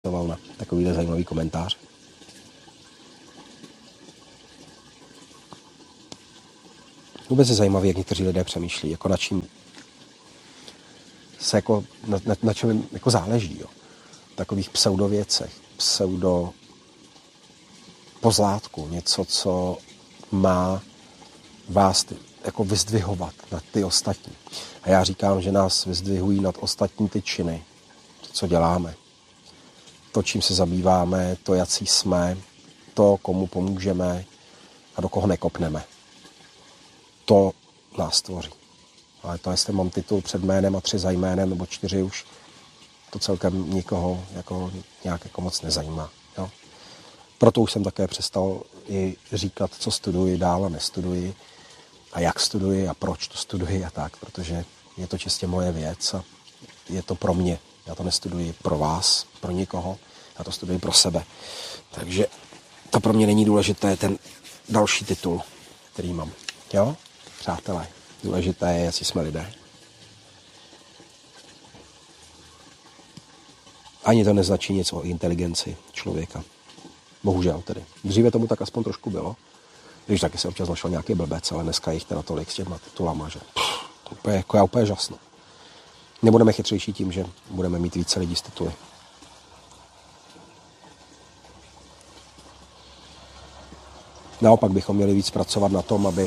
na takovýhle zajímavý komentář. Vůbec je zajímavý, jak někteří lidé přemýšlí, jako na čím se jako, na čem jako záleží, jo. Takových pseudověcech, pseudo pozlátku, něco, co má vás jako vyzdvihovat nad ty ostatní. A já říkám, že nás vyzdvihují nad ostatní ty činy, to, co děláme, to, čím se zabýváme, to, jací jsme, to, komu pomůžeme a do koho nekopneme. To nás tvoří. Ale to, jestli mám titul před jménem a 3 za jménem, nebo 4 už, to celkem nikoho jako nějak jako moc nezajímá. Jo? Proto už jsem také přestal i říkat, co studuji dál a nestuduji a jak studuji a proč to studuji a tak, protože je to čistě moje věc a je to pro mě. Já to nestuduji pro vás, pro nikoho, já to studuji pro sebe. Takže to pro mě není důležité, ten další titul, který mám. Jo? Přátelé, důležité je, jestli jsme lidé. Ani to neznačí nic o inteligenci člověka. Bohužel tedy. Dříve tomu tak aspoň trošku bylo. Když taky se občas našel nějaký blbec, ale dneska jich teda tolik s těma titulama, že jako já úplně žasnu. Nebudeme chytřejší tím, že budeme mít více lidí z tituly. Naopak bychom měli víc pracovat na tom, aby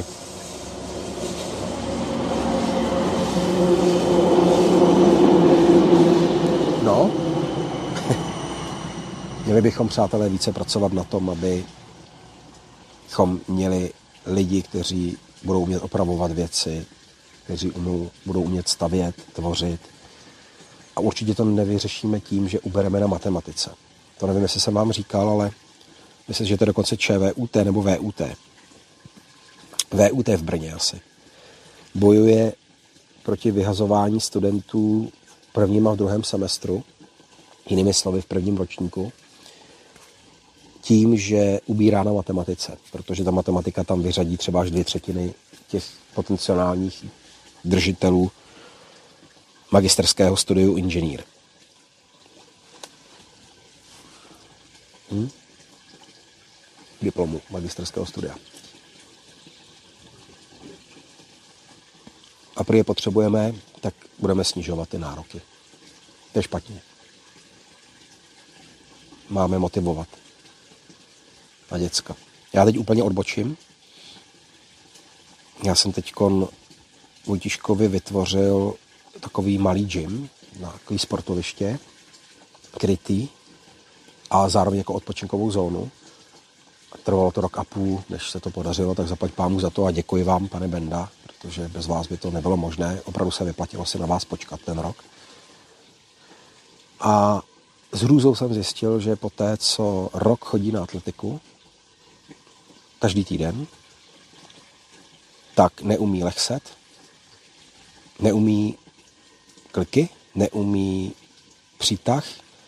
měli bychom, přátelé, více pracovat na tom, abychom měli lidi, kteří budou umět opravovat věci, kteří budou umět stavět, tvořit. A určitě to nevyřešíme tím, že ubereme na matematice. To nevím, jestli jsem vám říkal, ale myslím, že to je dokonce ČVUT nebo VUT. VUT v Brně asi. Bojuje proti vyhazování studentů v prvním a v druhém semestru, jinými slovy v prvním ročníku, tím, že ubírá na matematice, protože ta matematika tam vyřadí třeba až 2/3 těch potenciálních držitelů magisterského studiu inženýr. Diplomu magisterského studia. A prý je potřebujeme, tak budeme snižovat ty nároky. To je špatně. Máme motivovat na děcka. Já teď úplně odbočím. Já jsem teďkon Vojtiškovi vytvořil takový malý gym, na takový sportoviště, krytý a zároveň jako odpočinkovou zónu. Trvalo to 1,5 roku, než se to podařilo, tak zaplať pámu za to a děkuji vám, pane Benda, protože bez vás by to nebylo možné. Opravdu se vyplatilo si na vás počkat ten rok. A s hrůzou jsem zjistil, že po té, co rok chodí na atletiku, každý týden, tak neumí lehset, neumí kliky, neumí přítah,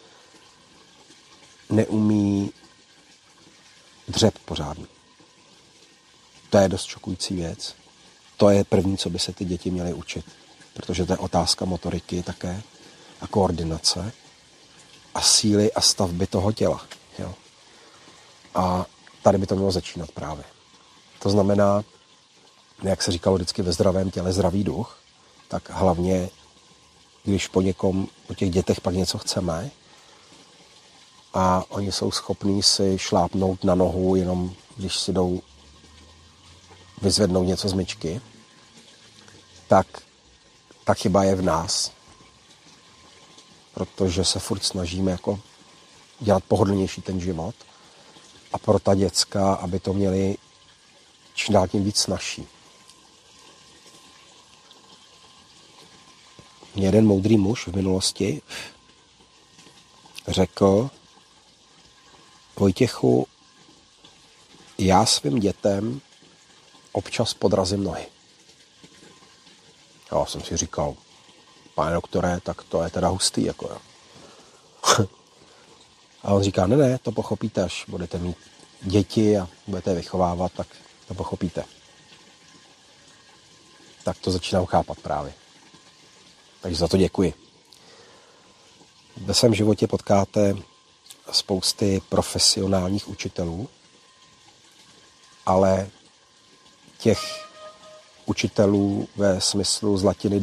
neumí dřep pořádný. To je dost šokující věc. To je první, co by se ty děti měly učit, protože to je otázka motoriky také a koordinace a síly a stavby toho těla. Jo. A tady by to mělo začínat právě. To znamená, jak se říkalo vždycky ve zdravém těle zdravý duch, tak hlavně, když po těch dětech pak něco chceme a oni jsou schopní si šlápnout na nohu, jenom když si jdou vyzvednout něco z myčky, tak ta chyba je v nás. Protože se furt snažíme jako dělat pohodlnější ten život a pro ta děcka, aby to měli čím dál tím víc snazší. Jeden moudrý muž v minulosti řekl: Vojtěchu, já svým dětem občas podrazím nohy. Já jsem si říkal, pane doktore, tak to je teda hustý, jako jo. A on říká, ne, to pochopíte, až budete mít děti a budete je vychovávat, tak to pochopíte. Tak to začínám chápat právě. Takže za to děkuji. Ve svém životě potkáte spousty profesionálních učitelů, ale těch učitelů ve smyslu z latiny